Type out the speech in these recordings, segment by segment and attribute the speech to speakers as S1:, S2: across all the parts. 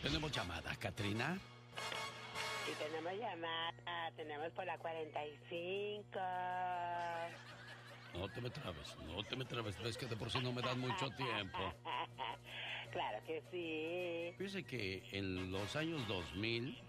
S1: Tenemos llamada, Catrina.
S2: Sí, tenemos llamada. Tenemos por la 45.
S1: No te me trabes. Ves que de por sí no me dan mucho tiempo.
S2: Claro que sí.
S1: Fíjese que en los años 2000,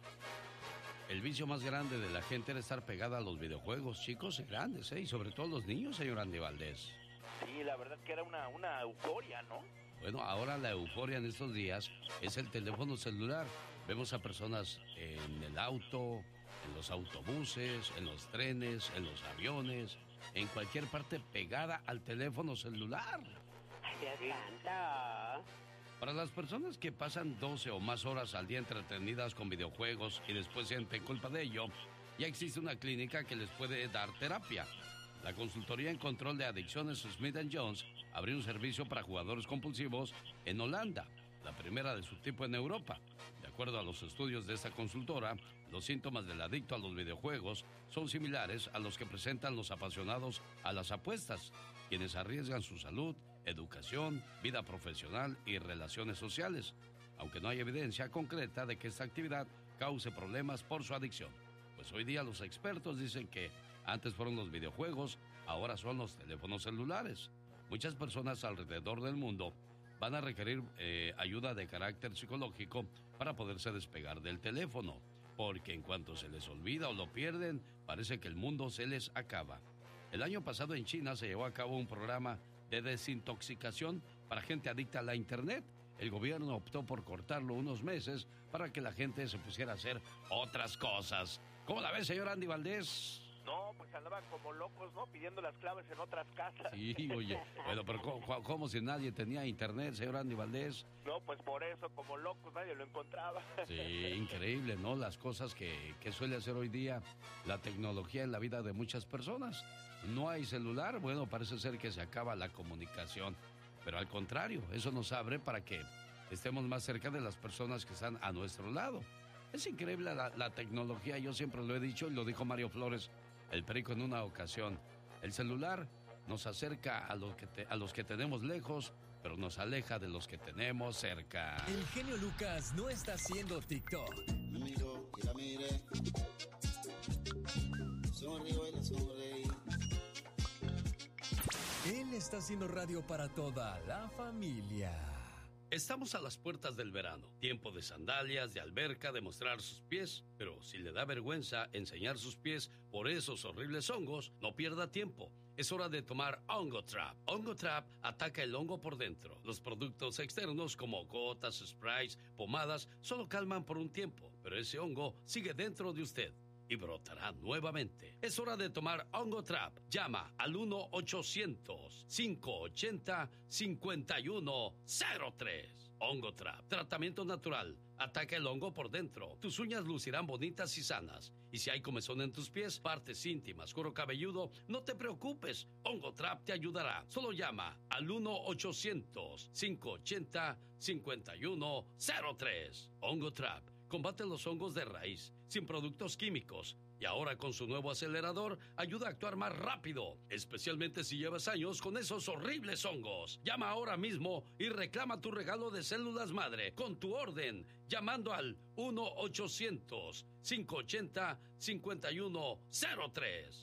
S1: el vicio más grande de la gente era estar pegada a los videojuegos, chicos y grandes, y sobre todo los niños, señor Andy Valdés.
S3: Sí, la verdad que era una euforia, ¿no?
S1: Bueno, ahora la euforia en estos días es el teléfono celular. Vemos a personas en el auto, en los autobuses, en los trenes, en los aviones, en cualquier parte pegada al teléfono celular.
S2: Ay, Dios santo.
S1: Para las personas que pasan 12 o más horas al día entretenidas con videojuegos y después sienten culpa de ello, ya existe una clínica que les puede dar terapia. La Consultoría en Control de Adicciones Smith & Jones abrió un servicio para jugadores compulsivos en Holanda, la primera de su tipo en Europa. De acuerdo a los estudios de esta consultora, los síntomas del adicto a los videojuegos son similares a los que presentan los apasionados a las apuestas, quienes arriesgan su salud, educación, vida profesional y relaciones sociales, aunque no hay evidencia concreta de que esta actividad cause problemas por su adicción. Pues hoy día los expertos dicen que antes fueron los videojuegos, ahora son los teléfonos celulares. Muchas personas alrededor del mundo van a requerir ayuda de carácter psicológico para poderse despegar del teléfono, porque en cuanto se les olvida o lo pierden, parece que el mundo se les acaba. El año pasado en China se llevó a cabo un programa de desintoxicación para gente adicta a la Internet. El gobierno optó por cortarlo unos meses para que la gente se pusiera a hacer otras cosas. ¿Cómo la ves, señor Andy Valdés?
S3: No, pues andaban como locos, ¿no? Pidiendo las claves en otras casas.
S1: Sí, oye, bueno, pero ¿cómo si nadie tenía internet, señor Andy Valdés?
S3: No, pues por eso, como locos, nadie lo encontraba.
S1: Sí, increíble, ¿no? Las cosas que suele hacer hoy día la tecnología en la vida de muchas personas. No hay celular, bueno, parece ser que se acaba la comunicación. Pero al contrario, eso nos abre para que estemos más cerca de las personas que están a nuestro lado. Es increíble la tecnología, yo siempre lo he dicho y lo dijo Mario Flores, el Perico, en una ocasión. El celular nos acerca a los que tenemos lejos, pero nos aleja de los que tenemos cerca.
S4: El genio Lucas no está haciendo TikTok.
S5: Me miro y la miré. Sonrío y la sonreí.
S4: Él está haciendo radio para toda la familia.
S1: Estamos a las puertas del verano, tiempo de sandalias, de alberca, de mostrar sus pies, pero si le da vergüenza enseñar sus pies por esos horribles hongos, no pierda tiempo. Es hora de tomar Hongo Trap. Hongo Trap ataca el hongo por dentro. Los productos externos como gotas, sprays, pomadas, solo calman por un tiempo, pero ese hongo sigue dentro de usted y brotará nuevamente. Es hora de tomar Hongo Trap. Llama al 1-800-580-5103. Hongo Trap. Tratamiento natural. Ataca el hongo por dentro. Tus uñas lucirán bonitas y sanas. Y si hay comezón en tus pies, partes íntimas, cuero cabelludo, no te preocupes. Hongo Trap te ayudará. Solo llama al 1-800-580-5103. Hongo Trap. Combate los hongos de raíz, sin productos químicos. Y ahora con su nuevo acelerador, ayuda a actuar más rápido, especialmente si llevas años con esos horribles hongos. Llama ahora mismo y reclama tu regalo de células madre con tu orden, llamando al 1-800-580-5103.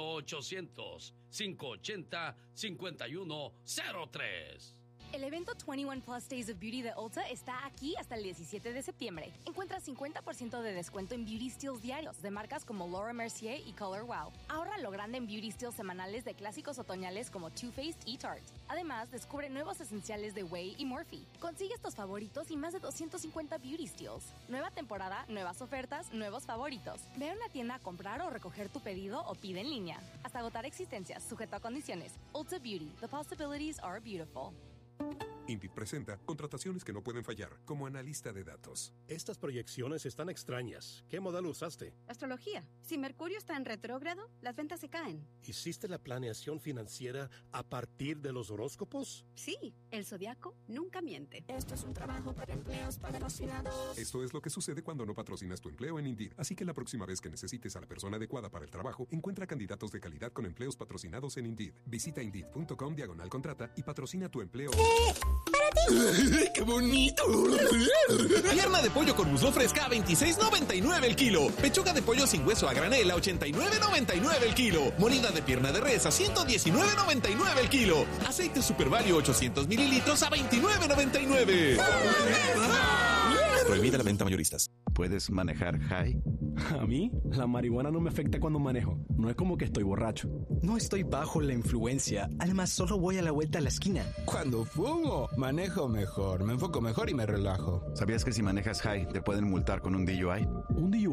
S1: 1-800-580-5103.
S6: El evento 21 Plus Days of Beauty de Ulta está aquí hasta el 17 de septiembre. Encuentra 50% de descuento en Beauty Steals diarios de marcas como Laura Mercier y Color Wow. Ahorra lo grande en Beauty Steals semanales de clásicos otoñales como Too Faced y Tarte. Además, descubre nuevos esenciales de Way y Morphe. Consigue estos favoritos y más de 250 Beauty Steals. Nueva temporada, nuevas ofertas, nuevos favoritos. Ve a una tienda a comprar o recoger tu pedido o pide en línea. Hasta agotar existencias, sujeto a condiciones. Ulta Beauty. The possibilities are beautiful.
S7: Indeed presenta contrataciones que no pueden fallar, como analista de datos.
S8: Estas proyecciones están extrañas. ¿Qué modelo usaste?
S9: Astrología. Si Mercurio está en retrógrado, las ventas se caen.
S8: ¿Hiciste la planeación financiera a partir de los horóscopos?
S9: Sí, el zodiaco nunca miente.
S10: Esto es un trabajo para empleos patrocinados.
S7: Esto es lo que sucede cuando no patrocinas tu empleo en Indeed. Así que la próxima vez que necesites a la persona adecuada para el trabajo, encuentra candidatos de calidad con empleos patrocinados en Indeed. Visita Indeed.com/contrata y patrocina tu empleo.
S11: para ti.
S12: ¡Qué bonito! Pierna de pollo con muslo fresca a $26.99 el kilo. Pechuga de pollo sin hueso a granel a $89.99 el kilo. Molida de pierna de res a $119.99 el kilo. Aceite Super Value 800 mililitros a $29.99. Prohibida la venta mayoristas.
S13: ¿Puedes manejar high?
S14: A mí, la marihuana no me afecta cuando manejo. No es como que estoy borracho.
S15: No estoy bajo la influencia. Además, solo voy a la vuelta a la esquina.
S16: Cuando fumo, manejo mejor, me enfoco mejor y me relajo.
S13: ¿Sabías que si manejas high te pueden multar con un DUI?
S14: ¿Un DUI?